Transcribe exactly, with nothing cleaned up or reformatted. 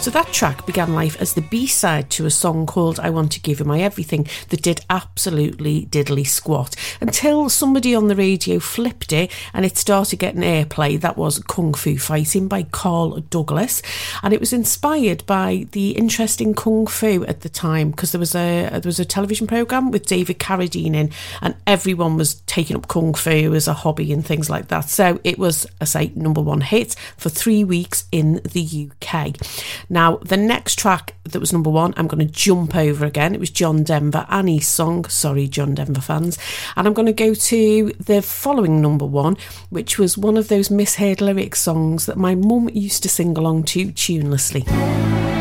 So that track began life as the B-side to a song called I Want to Give You My Everything that did absolutely diddly squat until somebody on the radio flipped it and it started getting airplay. That was Kung Fu Fighting by Carl Douglas, and it was inspired by the interest in Kung Fu at the time because there was a there was a television programme with David Carradine in, and everyone was taking up Kung Fu as a hobby and things like that. So it was, I say, number one hit for three weeks in the U K. Now, the next track that was number one, I'm going to jump over again. It was John Denver, Annie's song. Sorry, John Denver fans. And I'm going to go to the following number one, which was one of those misheard lyrics songs that my mum used to sing along to tunelessly.